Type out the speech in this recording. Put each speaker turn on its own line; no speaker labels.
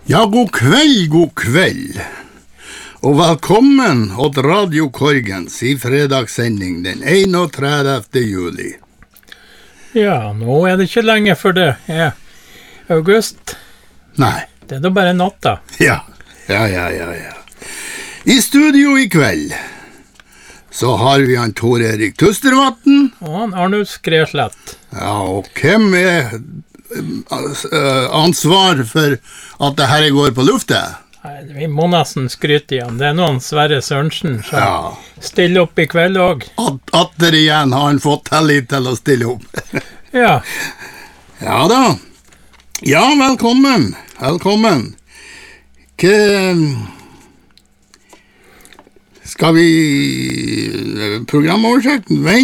Ja, god kveld. Og velkommen til Radio Korgens i fredagssending den 31. juli.
Ja, nå det ikke lenge før det august.
Nei.
Det da bare natta.
Ja. I studio i kveld så har vi han Tor Erik Tustervatn.
Og han Arnulf Skreslett.
Ja, og hvem ansvar for at det her går på luftet?
Nei, vi må nesten skryte igjen. Det noen Sverre Sørensen som stiller opp i kveld også.
Atter igjen har han fått tillit til å stille opp.
Ja.
Ja da. Ja, velkommen. Skal vi programoversikten?